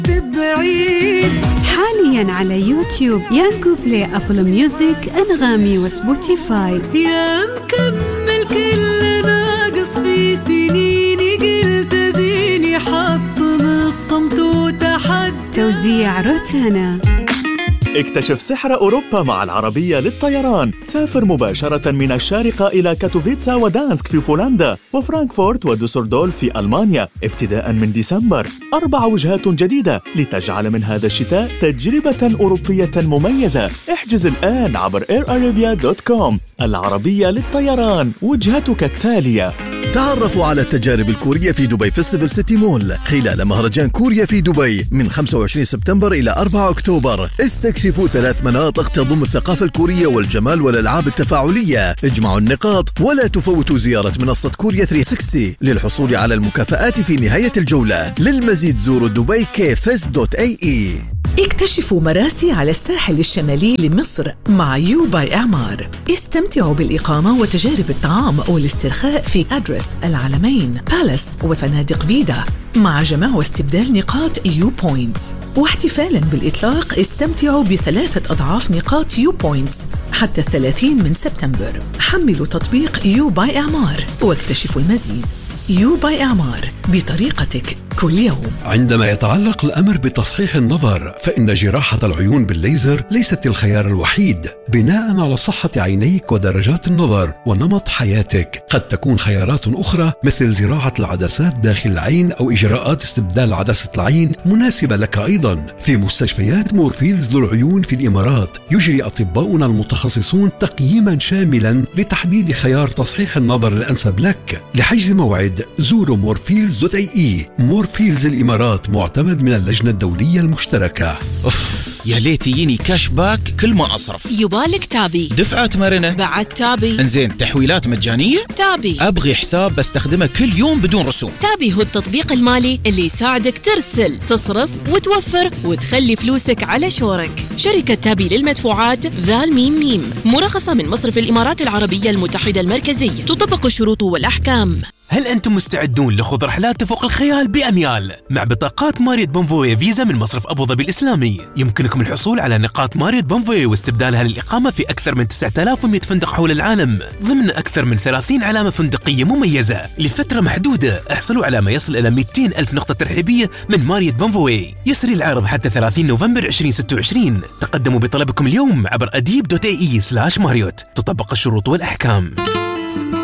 بعيد. حاليا على يوتيوب يانجو بلاي، أبل ميوزك، أنغامي وسبوتيفاي. يا مكمل كل ناقص في سنيني، قلت بيني حطم الصمت وتحدى. توزيع روتانا. اكتشف سحر أوروبا مع العربية للطيران. سافر مباشرة من الشارقة إلى كاتوفيتسا ودانسك في بولندا، وفرانكفورت ودوسردولف في ألمانيا ابتداء من ديسمبر. 4 وجهات جديدة لتجعل من هذا الشتاء تجربة أوروبية مميزة. احجز الآن عبر airarabia.com. العربية للطيران، وجهتك التالية. تعرفوا على التجارب الكورية في دبي فيستيفال سيتي مول خلال مهرجان كوريا في دبي من 25 سبتمبر إلى 4 أكتوبر. استكشفوا 3 مناطق تضم الثقافة الكورية والجمال والألعاب التفاعلية. اجمعوا النقاط ولا تفوتوا زيارة منصة كوريا 360 للحصول على المكافآت في نهاية الجولة. للمزيد زوروا دبي kfest.ae. اكتشفوا مراسي على الساحل الشمالي لمصر مع يو باي إعمار. استمتعوا بالإقامة وتجارب الطعام والاسترخاء في أدرس، العلمين، بالاس وفنادق فيدا، مع جمع واستبدال نقاط يو بوينتس. واحتفالاً بالإطلاق استمتعوا ب3 أضعاف نقاط يو بوينتس حتى 30 من سبتمبر. حملوا تطبيق يو باي إعمار واكتشفوا المزيد. يو باي إعمار، بطريقتك كل يوم. عندما يتعلق الأمر بتصحيح النظر، فإن جراحة العيون بالليزر ليست الخيار الوحيد. بناء على صحة عينيك ودرجات النظر ونمط حياتك، قد تكون خيارات أخرى مثل زراعة العدسات داخل العين أو إجراءات استبدال عدسة العين مناسبة لك أيضا. في مستشفيات مورفيلز للعيون في الإمارات يجري أطباؤنا المتخصصون تقييما شاملا لتحديد خيار تصحيح النظر الأنسب لك. لحجز موعد زوروا مورفيلز.ae. مورفيلز الإمارات معتمد من اللجنة الدولية المشتركة. يا ليت يجيني كاش باك كل ما أصرف. يبالك تابي، دفعات مرنة بعد تابي. انزين، تحويلات مجانية تابي. أبغي حساب بستخدمه كل يوم بدون رسوم. تابي هو التطبيق المالي اللي يساعدك ترسل، تصرف وتوفر وتخلي فلوسك على شورك. شركة تابي للمدفوعات ذال ميم مرخصة من مصرف الإمارات العربية المتحدة المركزية. تطبق الشروط والأحكام. هل أنتم مستعدون لخوض رحلات تفوق الخيال بأميال مع بطاقات ماريوت بونفوي فيزا من مصرف أبو ظبي الإسلامي؟ يمكنكم الحصول على نقاط ماريوت بونفوي واستبدالها للإقامة في أكثر من 9100 فندق حول العالم ضمن أكثر من 30 علامة فندقية مميزة لفترة محدودة. احصلوا على ما يصل إلى 200,000 نقطة ترحيبية من ماريوت بونفوي. يسري العرض حتى 30 نوفمبر 2026. تقدموا بطلبكم اليوم عبر adib.ae/marriott. تطبق الشروط والأحكام.